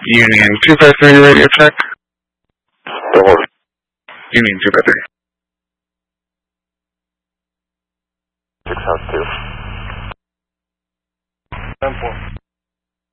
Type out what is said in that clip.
Union 253 radio check. Over. Union 253. 6 House 2. 10-4.